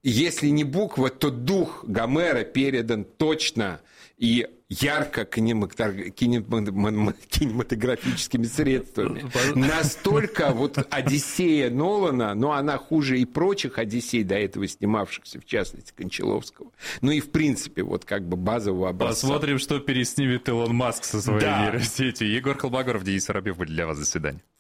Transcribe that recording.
если не буква, то дух Гомера передан точно и ярко кинематографическими средствами. Настолько вот «Одиссея» Нолана, но она хуже и прочих «Одиссей», до этого снимавшихся, в частности, Кончаловского. Ну и, в принципе, вот как бы базового образца. Посмотрим, что переснимет Илон Маск со своей нейросетью. Егор Холмогоров, Денис Воробьев были для вас. До свидания.